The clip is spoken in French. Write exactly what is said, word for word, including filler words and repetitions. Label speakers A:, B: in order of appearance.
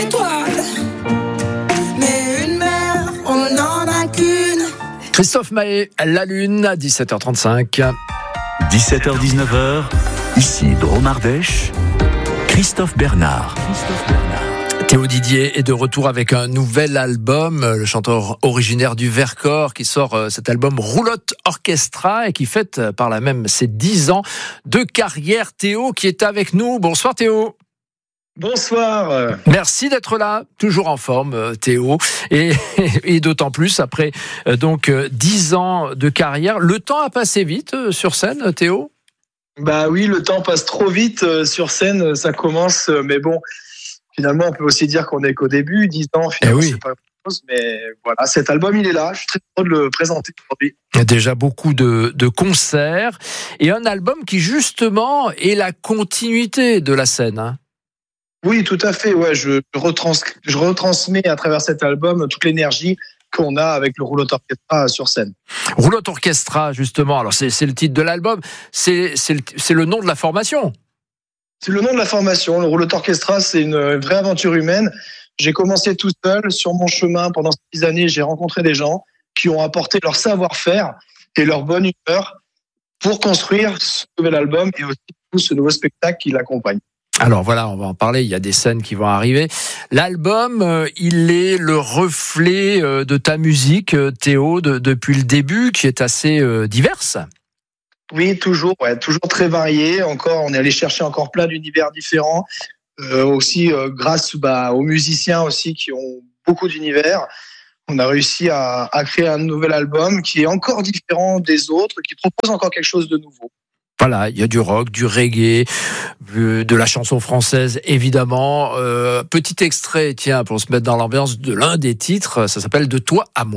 A: Étoile, mais une mère, on n'en a qu'une.
B: Christophe Maé, La Lune, à dix-sept heures trente-cinq.
C: dix-sept heures dix-neuf heures, ici Drôme Ardèche, Christophe Bernard. Christophe Bernard.
B: Théo Didier est de retour avec un nouvel album, le chanteur originaire du Vercors qui sort cet album Roulotte Orchestra et qui fête par là même ses dix ans de carrière. Théo qui est avec nous. Bonsoir Théo.
D: Bonsoir.
B: Merci d'être là, toujours en forme Théo, et, et d'autant plus après donc dix ans de carrière. Le temps a passé vite sur scène, Théo ?
D: Bah oui, le temps passe trop vite sur scène, ça commence, mais bon, finalement on peut aussi dire qu'on est qu'au début, dix ans, finalement eh oui. c'est pas grand-chose, mais voilà, cet album il est là, je suis très heureux de le présenter aujourd'hui.
B: Il y a déjà beaucoup de, de concerts, et un album qui justement est la continuité de la scène, hein.
D: Oui, tout à fait. Ouais, je, retrans- je retransmets à travers cet album toute l'énergie qu'on a avec le Roulotte Orchestra sur scène.
B: Roulotte Orchestra, justement. Alors, c'est, c'est le titre de l'album. C'est, c'est, le, c'est le nom de la formation.
D: C'est le nom de la formation. Le Roulotte Orchestra, c'est une vraie aventure humaine. J'ai commencé tout seul sur mon chemin. Pendant ces dix années, j'ai rencontré des gens qui ont apporté leur savoir-faire et leur bonne humeur pour construire ce nouvel album et aussi tout ce nouveau spectacle qui l'accompagne.
B: Alors voilà, on va en parler, il y a des scènes qui vont arriver. L'album, euh, il est le reflet euh, de ta musique, euh, Théo, de, depuis le début, qui est assez euh, diverse.
D: Oui, toujours, ouais, toujours très varié. Encore, on est allé chercher encore plein d'univers différents. Euh, aussi, euh, grâce bah, aux musiciens aussi qui ont beaucoup d'univers, on a réussi à, à créer un nouvel album qui est encore différent des autres, qui propose encore quelque chose de nouveau.
B: Voilà, il y a du rock, du reggae, de la chanson française, évidemment. Euh, petit extrait, tiens, pour se mettre dans l'ambiance de l'un des titres, ça s'appelle « De toi à moi ».